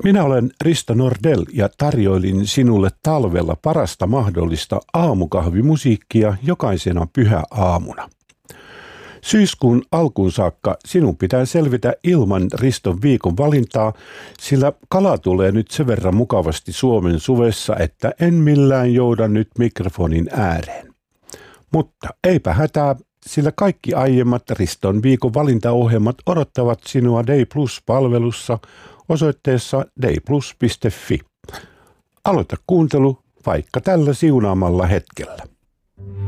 Minä olen Risto Nordell ja tarjoilin sinulle talvella parasta mahdollista aamukahvimusiikkia jokaisena pyhäaamuna. Syyskuun alkuun saakka sinun pitää selvitä ilman Riston viikon valintaa, sillä kala tulee nyt sen verran mukavasti Suomen suvessa, että en millään jouda nyt mikrofonin ääreen. Mutta eipä hätää, sillä kaikki aiemmat Riston viikon valintaohjelmat odottavat sinua Day Plus-palvelussa osoitteessa dayplus.fi. Aloita kuuntelu vaikka tällä siunaamalla hetkellä.